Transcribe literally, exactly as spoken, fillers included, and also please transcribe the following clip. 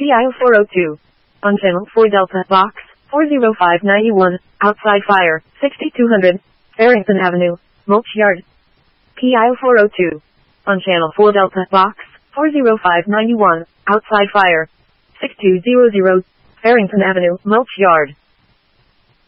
P I O four oh two. On channel four Delta, box four oh five nine one, outside fire, sixty-two hundred, Farrington Avenue, Mulch Yard. P I O four oh two. On channel four Delta, box four oh five nine one, outside fire, six two zero zero, Farrington Avenue, Mulch Yard.